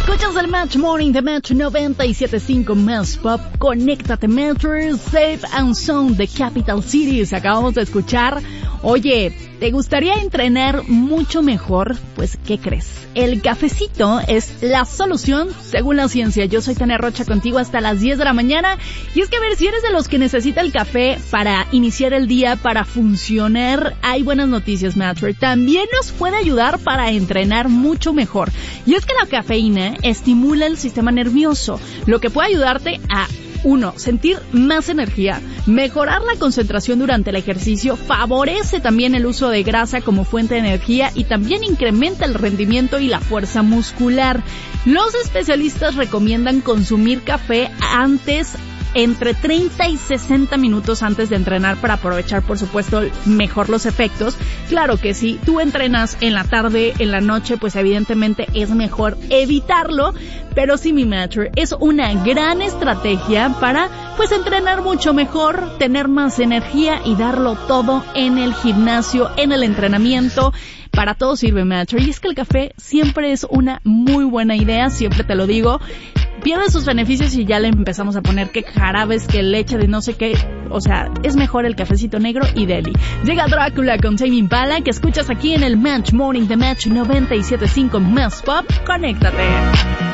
Escuchas el Match Morning de Match 97.5 Más Pop. Conéctate, Matchers, Safe and Sound de Capital Cities. Acabamos de escuchar. Oye, ¿te gustaría entrenar mucho mejor? Pues, ¿qué crees? El cafecito es la solución según la ciencia. Yo soy Tania Rocha contigo hasta las 10 de la mañana. Y es que a ver, si eres de los que necesita el café para iniciar el día, para funcionar, hay buenas noticias, Matcher. También nos puede ayudar para entrenar mucho mejor. Y es que la cafeína estimula el sistema nervioso, lo que puede ayudarte a 1. Sentir más energía, mejorar la concentración durante el ejercicio, favorece también el uso de grasa como fuente de energía y también incrementa el rendimiento y la fuerza muscular. Los especialistas recomiendan consumir café entre 30 y 60 minutos antes de entrenar para aprovechar, por supuesto, mejor los efectos. Claro que si tú entrenas en la tarde, en la noche, pues evidentemente es mejor evitarlo, pero sí, mi Matcher, es una gran estrategia para, pues, entrenar mucho mejor, tener más energía y darlo todo en el gimnasio, en el entrenamiento. Para todo sirve, Matcher, y es que el café siempre es una muy buena idea, siempre te lo digo. Pierde sus beneficios y ya le empezamos a poner que jarabes, que leche de no sé qué. O sea, es mejor el cafecito negro y deli. Llega Drácula con Tame Impala, que escuchas aquí en el Match Morning de Match 97.5 Más Pop. Conéctate.